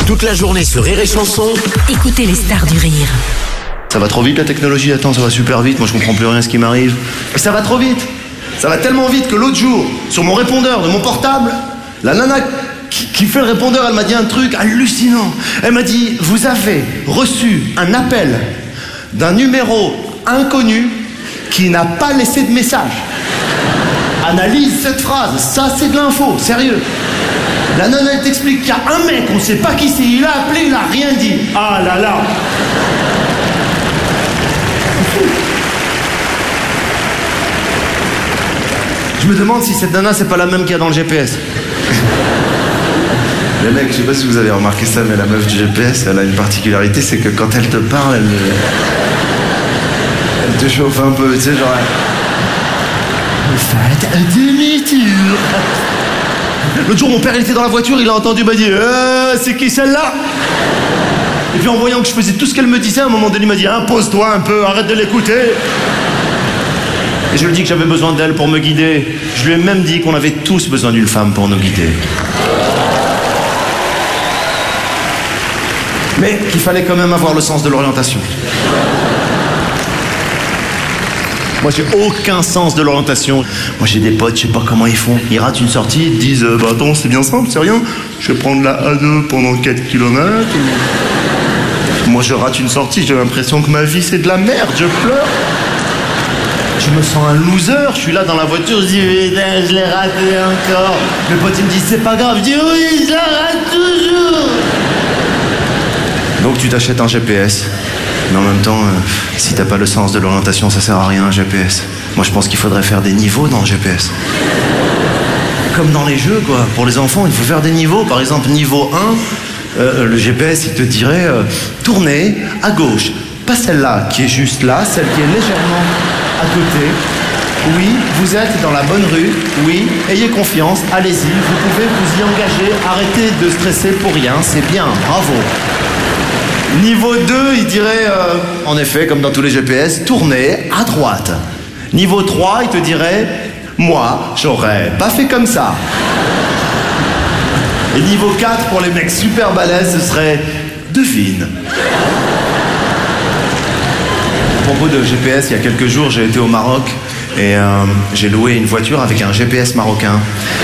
Toute la journée sur Rire et Chanson. Écoutez les stars du rire. Ça va trop vite la technologie, attends, ça va super vite, moi je comprends plus rien ce qui m'arrive. Et ça va trop vite. Ça va tellement vite que l'autre jour, sur mon répondeur de mon portable, la nana qui fait le répondeur, elle m'a dit un truc hallucinant. Elle m'a dit, vous avez reçu un appel d'un numéro inconnu qui n'a pas laissé de message. Analyse cette phrase, ça c'est de l'info, sérieux. La nana elle t'explique qu'il y a un mec, on sait pas qui c'est, il a appelé, il a rien dit. Ah là là. Je me demande si cette nana c'est pas la même qu'il y a dans le GPS. Les mecs, je sais pas si vous avez remarqué ça, mais la meuf du GPS, elle a une particularité, c'est que quand elle te parle, elle te chauffe un peu, tu sais, genre... Faites un demi-tour. L'autre jour, mon père, il était dans la voiture, il a entendu, il m'a dit « c'est qui celle-là ?» Et puis en voyant que je faisais tout ce qu'elle me disait, à un moment donné, il m'a dit « impose-toi un peu, arrête de l'écouter !» Et je lui ai dit que j'avais besoin d'elle pour me guider. Je lui ai même dit qu'on avait tous besoin d'une femme pour nous guider. Mais qu'il fallait quand même avoir le sens de l'orientation. Moi, j'ai aucun sens de l'orientation. Moi, j'ai des potes, je sais pas comment ils font. Ils ratent une sortie, ils disent bah attends, c'est bien simple, c'est rien. Je vais prendre la A2 pendant 4 km. Moi, je rate une sortie, j'ai l'impression que ma vie, c'est de la merde, je pleure. Je me sens un loser, je suis là dans la voiture, je dis putain, je l'ai raté encore. Mes potes, ils me disent c'est pas grave, je dis oui, je la rate toujours. Donc, tu t'achètes un GPS. Mais en même temps, si t'as pas le sens de l'orientation, ça sert à rien un GPS. Moi je pense qu'il faudrait faire des niveaux dans le GPS. Comme dans les jeux quoi, pour les enfants il faut faire des niveaux. Par exemple niveau 1, le GPS il te dirait tournez à gauche. Pas celle-là qui est juste là, celle qui est légèrement à côté. Oui, vous êtes dans la bonne rue, oui, ayez confiance, allez-y, vous pouvez vous y engager, arrêtez de stresser pour rien, c'est bien, bravo. Niveau 2, il dirait, en effet, comme dans tous les GPS, tournez à droite. Niveau 3, il te dirait, moi, j'aurais pas fait comme ça. Et niveau 4, pour les mecs super balèzes, ce serait, devine. À propos de GPS, il y a quelques jours, j'ai été au Maroc et j'ai loué une voiture avec un GPS marocain.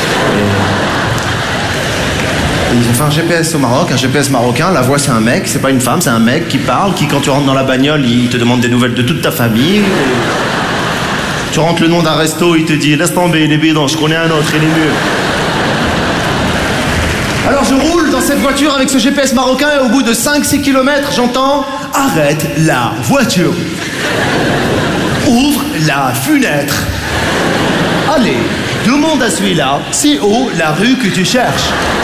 Ils ont fait un GPS au Maroc, un GPS marocain, la voix c'est un mec, c'est pas une femme, c'est un mec qui parle, qui quand tu rentres dans la bagnole, il te demande des nouvelles de toute ta famille. Tu rentres le nom d'un resto, il te dit laisse tomber, il est bidon, je connais un autre, il est mieux. Alors je roule dans cette voiture avec ce GPS marocain et au bout de 5-6 km, j'entends arrête la voiture. Ouvre la fenêtre. Allez, demande à celui-là, c'est où la rue que tu cherches.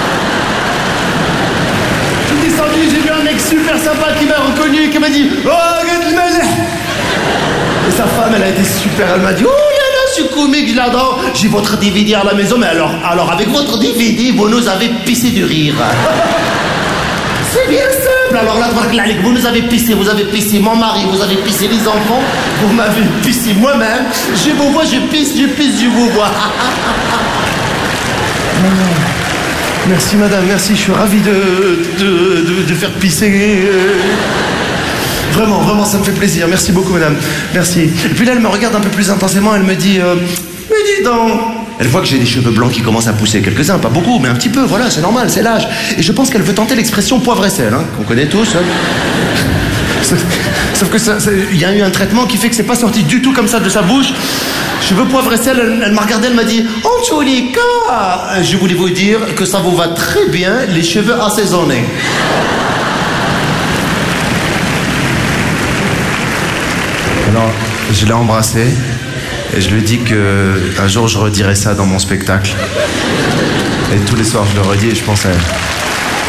J'ai vu un mec super sympa qui m'a reconnu et qui m'a dit oh, regarde le malin. Et sa femme, elle a été super, elle m'a dit oh là là, c'est comique, je l'adore. J'ai votre DVD à la maison, mais alors avec votre DVD, vous nous avez pissé du rire. C'est bien simple. Alors là, vous nous avez pissé mon mari, vous avez pissé les enfants, vous m'avez pissé moi-même. Je vous vois, je pisse, je vous vois. Merci madame, merci, je suis ravi de faire pisser. Vraiment, vraiment, ça me fait plaisir. Merci beaucoup madame, merci. Et puis là, elle me regarde un peu plus intensément, elle me dit mais dis donc. Elle voit que j'ai des cheveux blancs qui commencent à pousser, quelques-uns, pas beaucoup, mais un petit peu, voilà, c'est normal, c'est l'âge. Et je pense qu'elle veut tenter l'expression poivre et sel, hein, qu'on connaît tous. Hein. Sauf que il y a eu un traitement qui fait que c'est pas sorti du tout comme ça de sa bouche. Cheveux poivre et sel, elle m'a regardé, elle m'a dit « En tous les cas, je voulais vous dire que ça vous va très bien, les cheveux assaisonnés. » Alors, je l'ai embrassé et je lui ai dit qu'un jour je redirai ça dans mon spectacle. Et tous les soirs je le redis et je pense à elle.